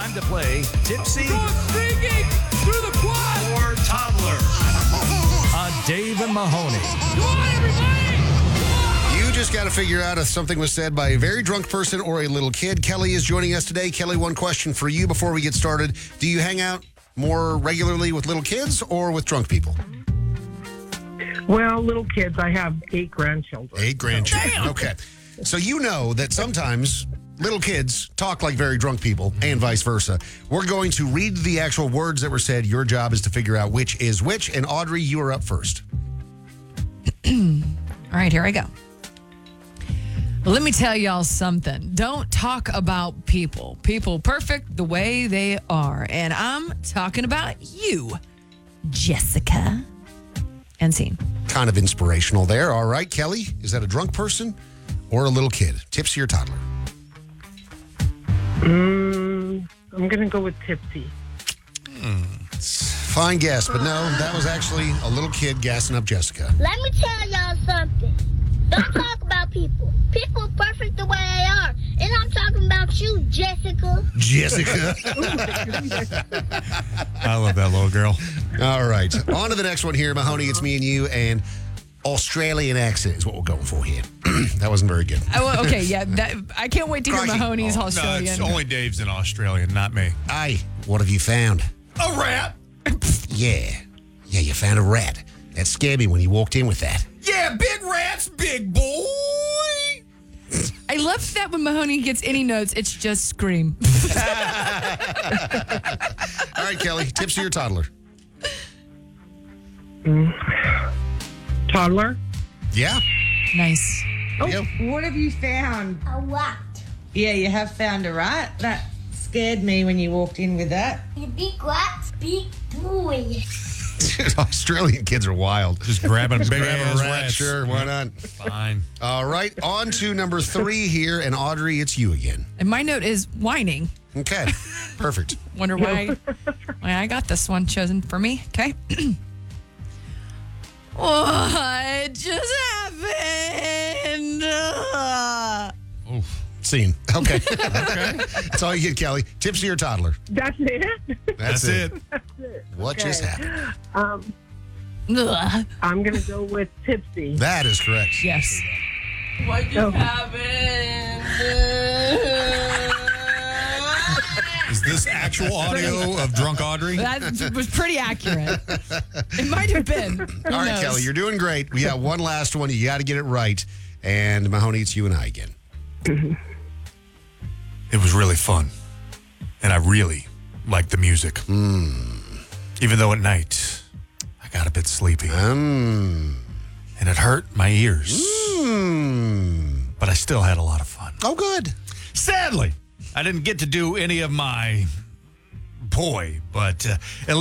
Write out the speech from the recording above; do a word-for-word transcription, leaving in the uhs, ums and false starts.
Time to play Tipsy Going streaking through the quad. or Toddler. On Dave and Mahoney. Come on, everybody. You just got to figure out if something was said by a very drunk person or a little kid. Kelly is joining us today. Kelly, one question for you before we get started. Do you hang out more regularly with little kids or with drunk people? Well, little kids. I have eight grandchildren. Eight grandchildren. Okay. So you know that sometimes little kids talk like very drunk people and vice versa. We're going to read the actual words that were said. Your job is to figure out which is which. And Audrey, you are up first. All right, here I go. Let me tell y'all something. Don't talk about people. People perfect the way they are. And I'm talking about you, Jessica. And scene. Kind of inspirational there. All right, Kelly, is that a drunk person or a little kid? Tipsy or toddler? Mm, I'm going to go with tipsy. Fine guess, but no, that was actually a little kid gassing up Jessica. Let me tell y'all something. Don't talk about people. People are perfect the way they are. And I'm talking about you, Jessica. Jessica. I love that little girl. All right, on to the next one here, Mahoney. It's me and you, and Australian accent is what we're going for here. That wasn't very good. Oh, okay, yeah. That, I can't wait to hear Crikey. Mahoney's Oh, No, Australian. it's only Dave's in Australian, not me. Aye, what have you found? A rat? Yeah, yeah, you found a rat. That scared me when you walked in with that. Yeah, big rats, big boy. I love that when Mahoney gets any notes, it's just scream. All right, Kelly, tipsy or toddler? Toddler? Yeah. Nice. There you go. What have you found? A what? Yeah, you have found a rat. That scared me when you walked in with that. The big what? Big boy. Dude, Australian kids are wild. Just grabbing big Grab ass a rat, rats. sure, why not? Fine. All right, on to number three here, and Audrey, it's you again. And my note is whining. Okay, perfect. Wonder why, why I got this one chosen for me. Okay. What just happened? Uh, Oof. Scene. Okay. Okay. That's all you get, Kelly. Tipsy or toddler? That's it? That's it. What just happened? Um, ugh. I'm going to go with tipsy. That is correct. Yes. What just Oh. happened? Is this actual audio of drunk Audrey? That was pretty accurate. It might have been. Who All right, knows? Kelly, you're doing great. We got one last one. You got to get it right. And Mahoney, it's you and I again. It was really fun. And I really liked the music. Even though at night, I got a bit sleepy. Um. And it hurt my ears. Mm. But I still had a lot of fun. Oh, good. Sadly, I didn't get to do any of my boy, but uh, at